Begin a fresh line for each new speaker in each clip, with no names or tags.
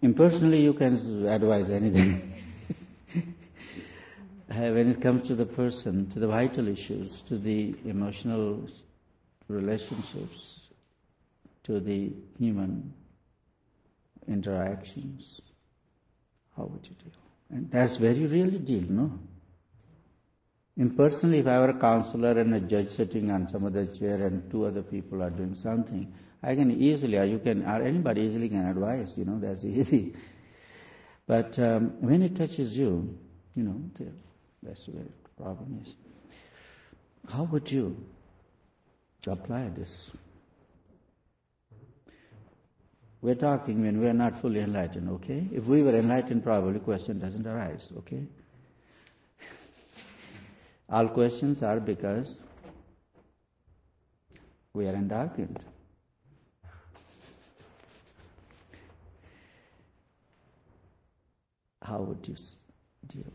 Impersonally you can advise anything. When it comes to the person, to the vital issues, to the emotional relationships, to the human interactions, how would you deal? And that's where you really deal, no? Impersonally, if I were a counselor and a judge sitting on some other chair and two other people are doing something, I can easily, or you can, or anybody easily can advise, that's easy. But when it touches you, that's where the problem is. How would you apply this? We're talking when we are not fully enlightened, okay? If we were enlightened, probably question doesn't arise, okay? All questions are because we are endarkened. How would you deal?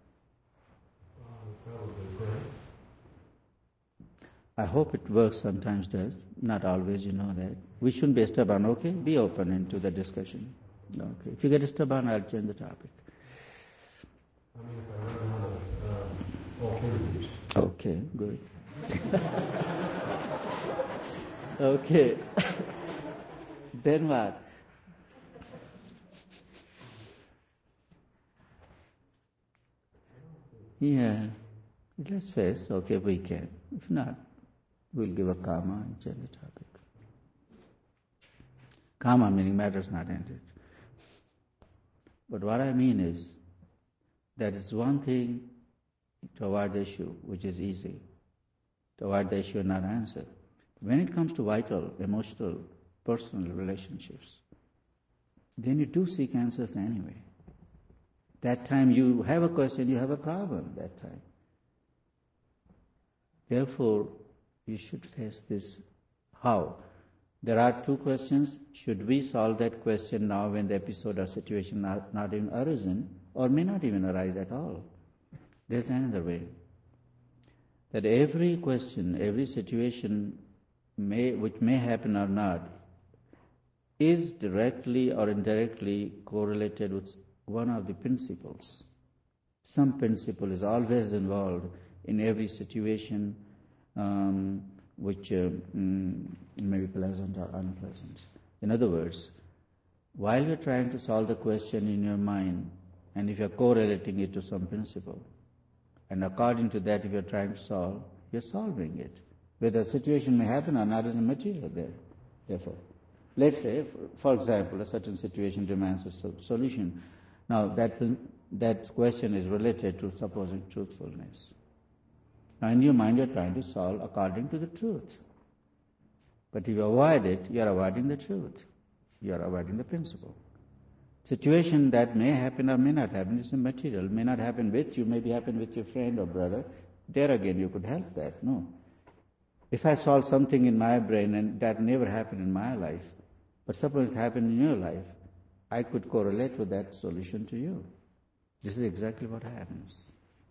I hope it works, sometimes does. Not always, you know that. We shouldn't be stubborn, okay? Be open into the discussion. Okay. If you get stubborn, I'll change the topic.
I mean, if I run out of alternatives.
Okay, good. Okay. Then what? Yeah. Let's face, okay, we can. If not, we'll give a karma and change the topic. Karma meaning matters not ended. But what I mean is, that is one thing to avoid the issue, which is easy. To avoid the issue and not answer. When it comes to vital, emotional, personal relationships, then you do seek answers anyway. That time you have a question, you have a problem that time. Therefore, you should face this. How? There are two questions. Should we solve that question now when the episode or situation not even arisen, or may not even arise at all? There's another way. That every question, every situation which may happen or not, is directly or indirectly correlated with one of the principles. Some principle is always involved in every situation which may be pleasant or unpleasant. In other words, while you're trying to solve the question in your mind, and if you're correlating it to some principle, and according to that, if you're trying to solve, you're solving it. Whether a situation may happen or not is immaterial there. Therefore, let's say, for example, a certain situation demands a solution. Now, that question is related to supposing truthfulness. Now, in your mind, you're trying to solve according to the truth. But if you avoid it, you're avoiding the truth. You're avoiding the principle. Situation that may happen or may not happen is immaterial. May not happen with you, maybe happen with your friend or brother. There again, you could help that. No. If I solve something in my brain and that never happened in my life, but suppose it happened in your life, I could correlate with that solution to you. This is exactly what happens.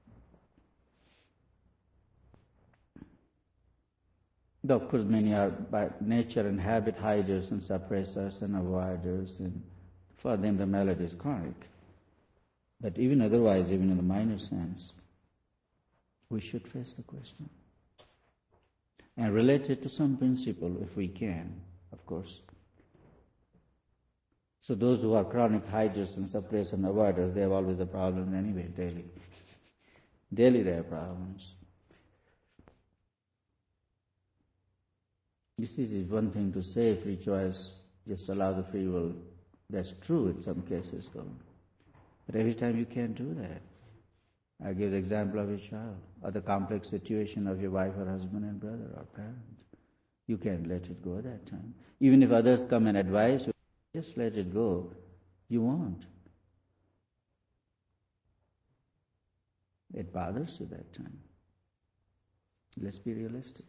Though of course many are by nature and habit hiders and suppressors and avoiders, and for them the malady is chronic. But even otherwise, even in the minor sense, we should face the question. And relate it to some principle if we can, of course. So those who are chronic hiders and suppressors and avoiders, they have always a problem anyway, daily. Daily they have problems. This is one thing to say, free choice, just allow the free will. That's true in some cases though. But every time you can't do that. I give the example of your child, or the complex situation of your wife or husband and brother or parent. You can't let it go that time. Even if others come and advise you, just let it go. You won't. It bothers you that time. Let's be realistic.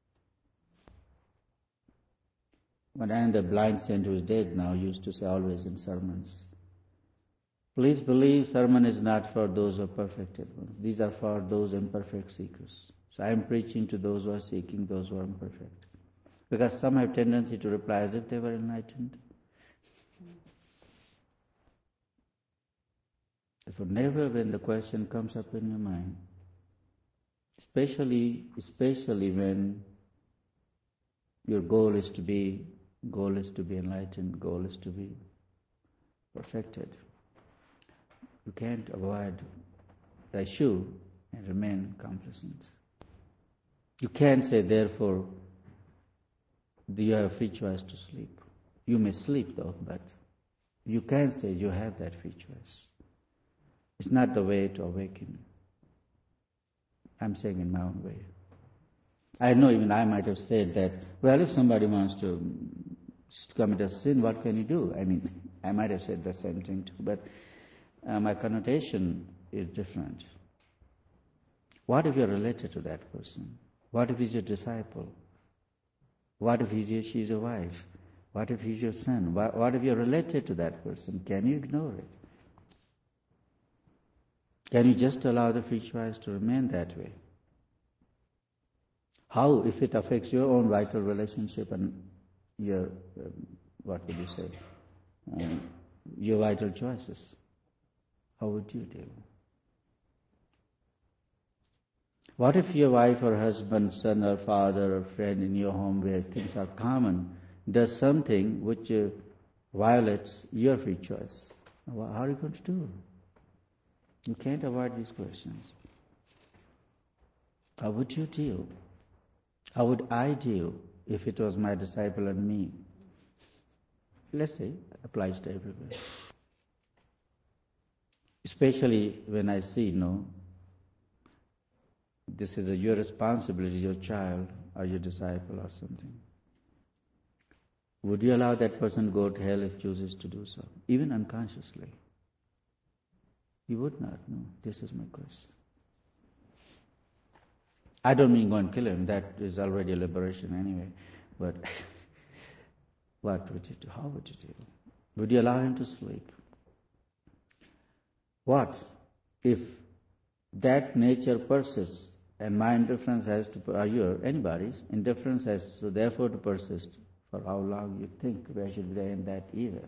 One and the blind saint who is dead now used to say always in sermons, please believe sermon is not for those who are perfected ones. These are for those imperfect seekers. So I am preaching to those who are seeking, those who are imperfect. Because some have tendency to reply as if they were enlightened. Therefore, never when the question comes up in your mind, especially when your goal is to be enlightened, goal is to be perfected, you can't avoid the issue and remain complacent. You can't say, therefore, you have a free choice to sleep. You may sleep though, but you can't say you have that free choice. It's not the way to awaken. I'm saying in my own way. I know even I might have said that, well, if somebody wants to commit a sin, what can you do? I mean, I might have said the same thing too, but my connotation is different. What if you're related to that person? What if he's your disciple? What if she's your wife? What if he's your son? What if you're related to that person? Can you ignore it? Can you just allow the free choice to remain that way? How if it affects your own vital relationship and your, your vital choices? How would you deal? What if your wife or husband, son or father or friend in your home where things are common does something which violates your free choice? How are you going to do? You can't avoid these questions. How would you deal? How would I deal if it was my disciple and me? Let's say, applies to everywhere. Especially when I see, this is your responsibility, your child or your disciple or something. Would you allow that person to go to hell if chooses to do so, even unconsciously? You would not, no. This is my question. I don't mean go and kill him, that is already a liberation anyway, but what would you do? How would you do? Would you allow him to sleep? What if that nature persists and my indifference has to, or your, anybody's, indifference has to therefore to persist for how long you think where should we end that either?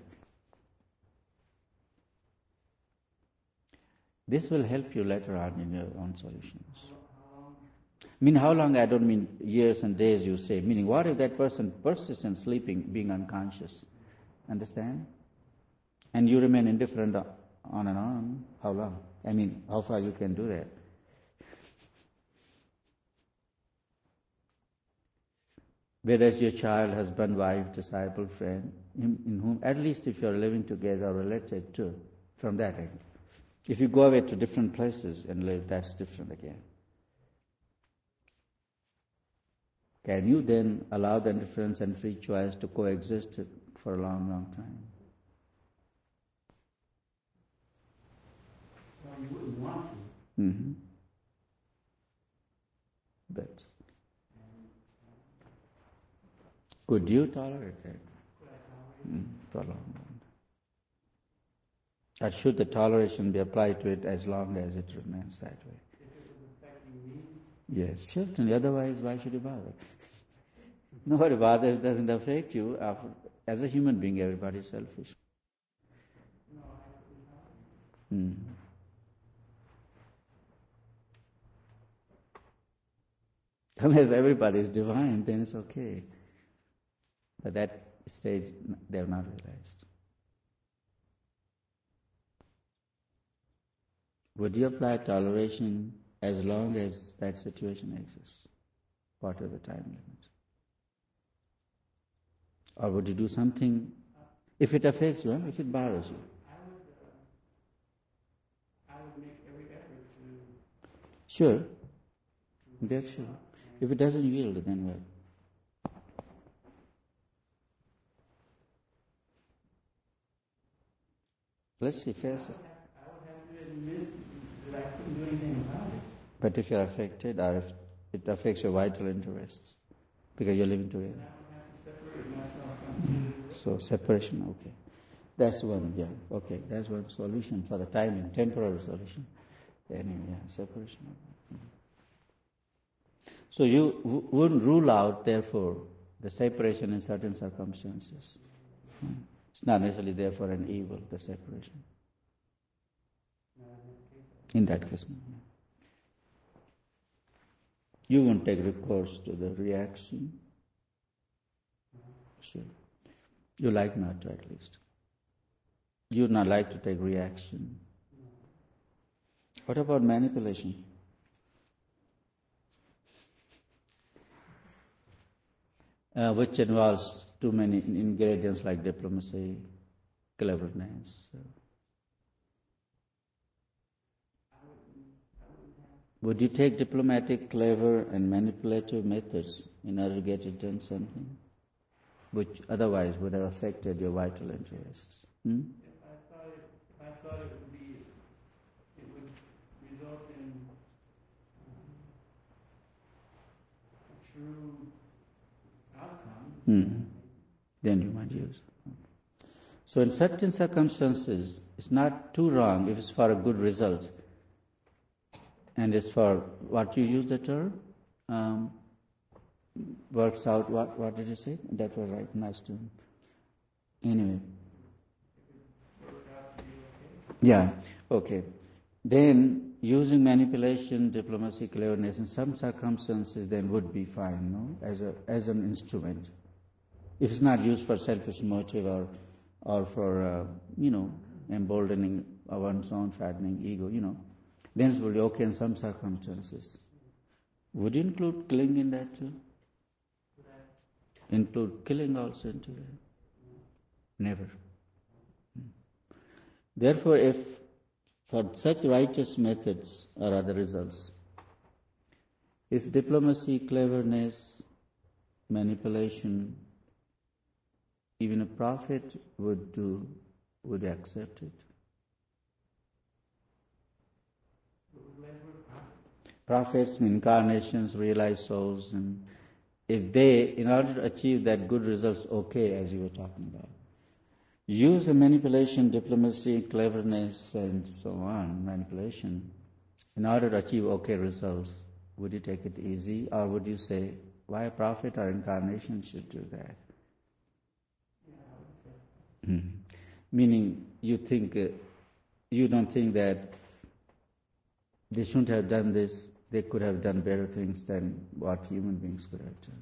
This will help you later on in your own solutions. I mean, how long? I don't mean years and days, you say. Meaning, what if that person persists in sleeping, being unconscious? Understand? And you remain indifferent on and on. How long? I mean, how far you can do that? Whether it's your child, husband, wife, disciple, friend, in whom, at least if you're living together or related to, from that end. If you go away to different places and live, that's different again. Can you then allow the indifference and free choice to coexist for a long, long time?
Well, you wouldn't want to.
Mm-hmm. But could you tolerate that? For a long time. Or should the toleration be applied to it as long as it remains that way?
If it was affecting me?
Yes, certainly. Otherwise, why should you bother? Nobody bothers, it doesn't affect you. As a human being, everybody is selfish.
No, I wouldn't.
Unless everybody is divine, then it's okay. But that stage, they have not realized. Would you apply toleration as long as that situation exists? What are the time limits? Or would you do something, if it affects you, if it bothers you?
I would make every effort to...
Sure. That's sure. If it doesn't yield, then what? Let's see, face it.
I would have to admit that I couldn't do anything about it.
But if you're affected, or if it affects your vital interests, because you're living together.
I would have to separate myself from
So separation, okay. That's one, yeah, okay. That's one solution for the timing, temporary solution. Anyway, yeah, separation. So you wouldn't rule out, therefore, the separation in certain circumstances. It's not necessarily therefore an evil, the separation. In that case, no. You won't take recourse to the reaction. Sure. You like not to, at least. You would not like to take reaction. What about manipulation? Which involves too many ingredients like diplomacy, cleverness. Would you take diplomatic, clever, and manipulative methods in order to get it done something, which otherwise would have affected your vital interests?
I thought it would result in a true outcome.
Then you might use. So in certain circumstances, it's not too wrong if it's for a good result. And it's for what you use the term, works out, what did you say? That was right, nice to him. Anyway. Yeah, okay. Then using manipulation, diplomacy, cleverness in some circumstances then would be fine, no? As an instrument. If it's not used for selfish motive or for, emboldening one's own fattening ego, then it would be okay in some circumstances. Would you include killing in that too? Include killing also into that? Never. Therefore, if for such righteous methods or other results, if diplomacy, cleverness, manipulation, even a prophet would do, would accept it. Prophets, incarnations, realized souls, and if they, in order to achieve that good results, okay, as you were talking about, use the manipulation, diplomacy, cleverness, and so on, manipulation, in order to achieve okay results, would you take it easy, or would you say, why a prophet or incarnation should do that? Meaning, you don't think that they shouldn't have done this, they could have done better things than what human beings could have done.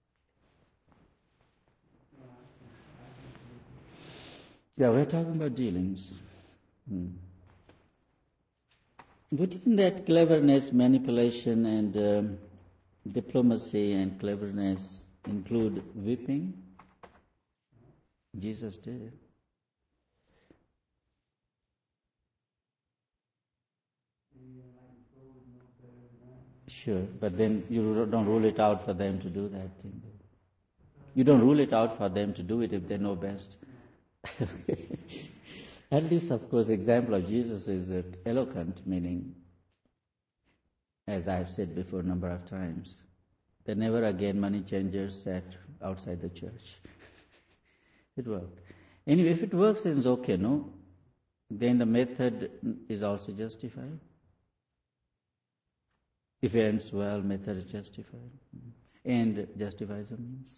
Yeah, we're talking about dealings. Wouldn't that cleverness, manipulation, and diplomacy and cleverness include whipping? Jesus did. Sure, but then you don't rule it out for them to do that thing. You don't rule it out for them to do it if they know best. At least, of course, example of Jesus is eloquent, meaning, as I've said before a number of times, that never again money changers sat outside the church. It worked. Anyway, if it works, then it's okay, no? Then the method is also justified. If it ends well, method is justified. And justifies the means.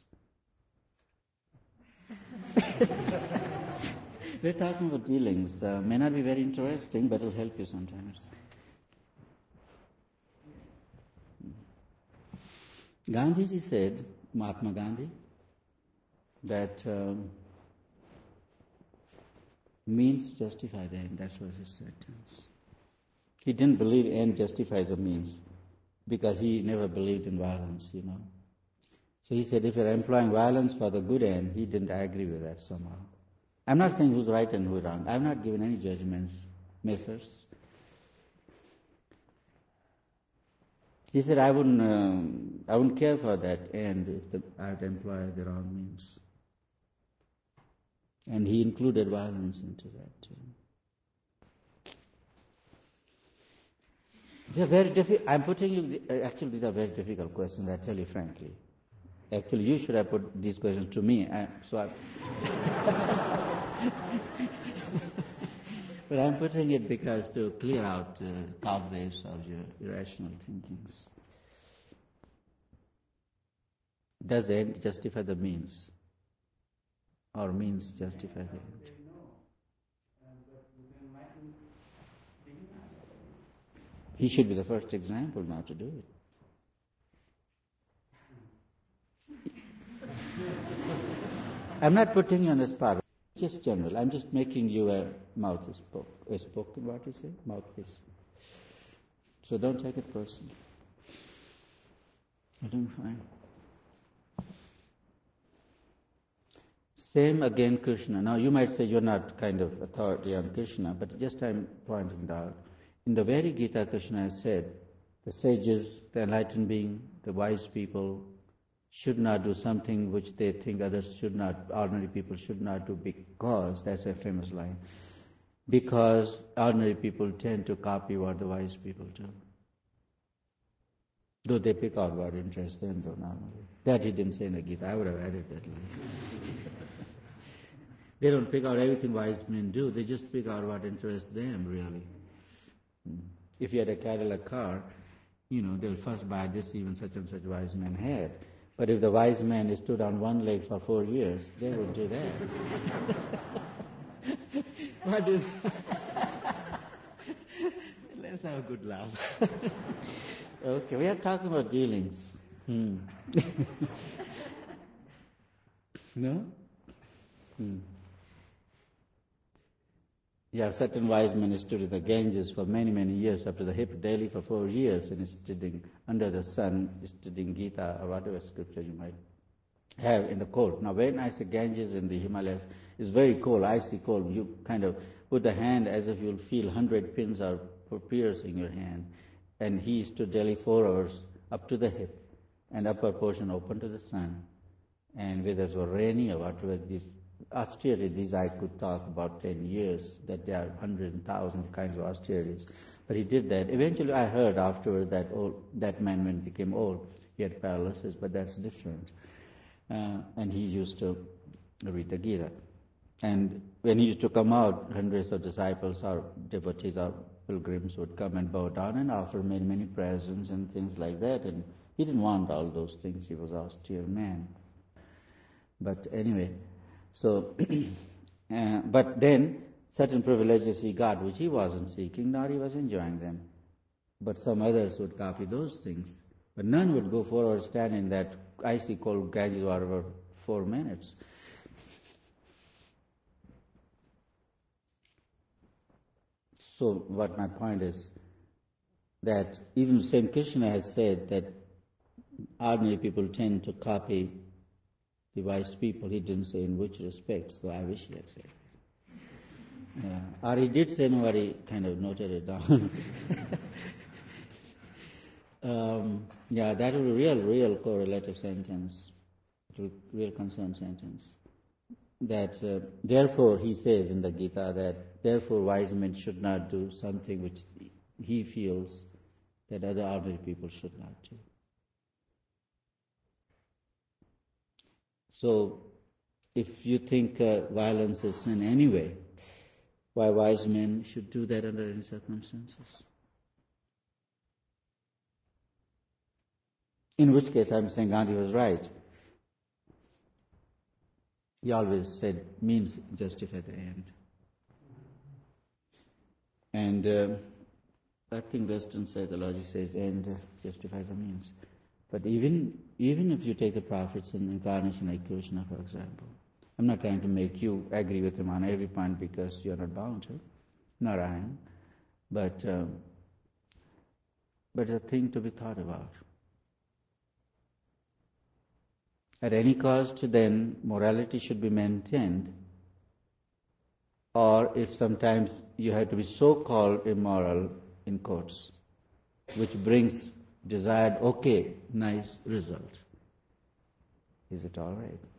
We're talking about dealings. May not be very interesting, but it will help you sometimes. Gandhiji said, Mahatma Gandhi, that means justify the end. That was his sentence. He didn't believe end justifies the means, because he never believed in violence, So he said, if you're employing violence for the good end, he didn't agree with that somehow. I'm not saying who's right and who's wrong. I've not given any judgments, messers. He said, I wouldn't care for that end if I'd employ the wrong means. And he included violence into that too. These are very difficult. I'm putting you. Actually, these are very difficult questions. I tell you frankly. Actually, you should have put these questions to me. But I'm putting it because to clear out cobwebs of your irrational thinkings. Does the end justify the means, or means justify the end? He should be the first example now to do it. I'm not putting you on the spot. Just general. I'm just making you a mouthpiece. A spoken, what you say? Mouthpiece. So don't take it personally. You're doing fine. Same again, Krishna. Now you might say you're not kind of authority on Krishna, but just I'm pointing out. In the very Gita, Krishna has said, the sages, the enlightened being, the wise people should not do something which they think others should not, ordinary people should not do because, that's a famous line, because ordinary people tend to copy what the wise people do. Though they pick out what interests them, though normally. That he didn't say in the Gita. I would have added that line. They don't pick out everything wise men do. They just pick out what interests them, really. If you had a Cadillac car, they'll first buy this even such and such wise man had. But if the wise man stood on one leg for 4 years, they would do that. What is... Let's have a good laugh. Okay, we are talking about dealings. No? Yeah, certain wise men stood in the Ganges for many, many years, up to the hip daily for 4 years, and studying under the sun, studying Gita or whatever scripture you might have in the cold. Now, when I say Ganges in the Himalayas, it's very cold, icy cold. You kind of put the hand as if you'll feel 100 pins are piercing your hand. And he stood daily 4 hours up to the hip, and upper portion open to the sun. And whether it was rainy or whatever, austerities I could talk about 10 years, that there are 100,000 kinds of austerities. But he did that. Eventually I heard afterwards that man, when he became old, he had paralysis, but that's different. And he used to read the Gita. And when he used to come out, hundreds of disciples or devotees or pilgrims would come and bow down and offer many, many presents and things like that. And he didn't want all those things. He was an austere man. But anyway, so, but then certain privileges he got which he wasn't seeking, nor he was enjoying them. But some others would copy those things. But none would go forward, stand in that icy cold Ganges water for 4 minutes. So what my point is, that even Saint Krishna has said that ordinary people tend to copy the wise people. He didn't say in which respect, so I wish he had said. Or he did say, nobody kind of noted it down. That was a real correlative sentence, real concerned sentence. That therefore he says in the Gita that therefore wise men should not do something which he feels that other ordinary people should not do. So if you think violence is sin anyway, why wise men should do that under any circumstances? In which case I'm saying Gandhi was right. He always said means justify the end. And I think Western psychology says end justifies the means. But even if you take the prophets in incarnation like Krishna, for example, I'm not trying to make you agree with him on every point because you're not bound to, nor I am. But it's a thing to be thought about. At any cost, then, morality should be maintained. Or if sometimes you have to be so-called immoral in quotes, which brings desired, nice result. Is it all right?